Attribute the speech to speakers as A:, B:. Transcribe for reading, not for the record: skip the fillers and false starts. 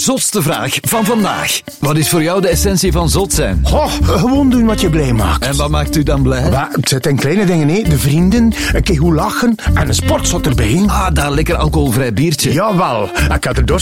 A: zotste vraag van vandaag. Wat is voor jou de essentie van zot zijn?
B: Gewoon doen wat je blij maakt.
A: En wat maakt u dan blij?
B: Het zijn kleine dingen, hè. De vrienden, een keer goed lachen en een sportzot erbij.
A: Ah, dat lekker alcoholvrij biertje.
B: Jawel, ik had er